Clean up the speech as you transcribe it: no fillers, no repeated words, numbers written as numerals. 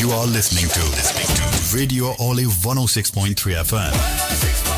You are listening to Radio Olive 106.3 FM.